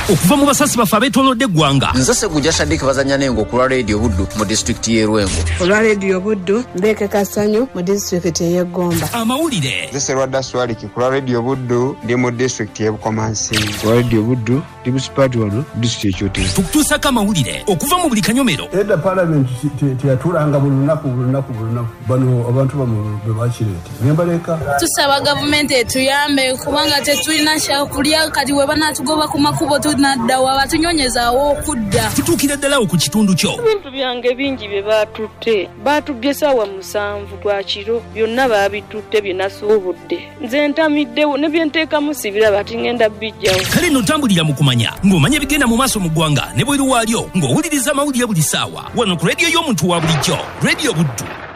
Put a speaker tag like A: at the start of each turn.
A: okuva mu basasi bafe abetoolodde eggwanga.
B: Nze Ssegujja Shadik bazanya nengo ku lwa Radio Buddu mu disitulikiti y'e Rwengo.
C: Olwa Radio Buddu Ndeke Kasanyu mu disitulikiti y'e Gomba.
A: Amawulire.
D: Nze Serwadda Swaliki ku lwa Radio Buddu ndi mu disitulikiti y'e Bukomansi. Ku lwa Radio Buddu ndi musipati wano disitulikiti y'Ekyotera.
A: Tukutuusako amawulire okuva mu buli kanyomero.
E: Edda Parliament teyatulanga buli lunaku bano abantu bamu be bakireeta. Nembaleka.
F: Tusaba gavumenti etuyambe kubanga tetulina kyakulya kati we banatugoba ku makubo tunaddawa batunyonyezaawo okudda.
A: Tutuukira ddala ku kitundu kyo.
G: Ebintu byange bingi bye baatutte. Baatubbye ssaawa 7 gwa kiro byonna baabitutte bye nasuubudde. Nze ntamiddewo ne bye nteekamu sibiraba ati ngenda bijjawo.
A: Kale nno tambulira mu kumanya ng'omanya ebigenda mu maaso mu ggwanga ne bweru waalyo ng'owuliriza amawulire buli ssaawa wano ku rediyo y'omuntu wa bulijjo Radio Buddu.